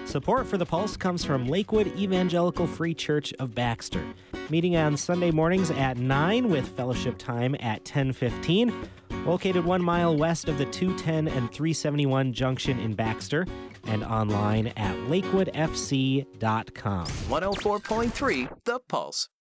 Support for The Pulse comes from Lakewood Evangelical Free Church of Baxter. Meeting on Sunday mornings at 9 with fellowship time at 10:15. Located 1 mile west of the 210 and 371 junction in Baxter and online at lakewoodfc.com. 104.3 The Pulse.